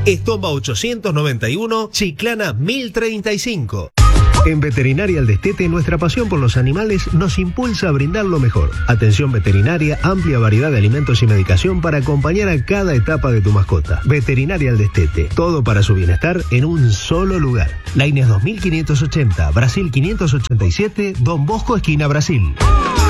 Estomba 891, Chiclana 1035. En Veterinaria El Destete, nuestra pasión por los animales nos impulsa a brindar lo mejor. Atención veterinaria, amplia variedad de alimentos y medicación para acompañar a cada etapa de tu mascota. Veterinaria El Destete, todo para su bienestar en un solo lugar. Laínez 2580, Brasil 587, Don Bosco, esquina Brasil.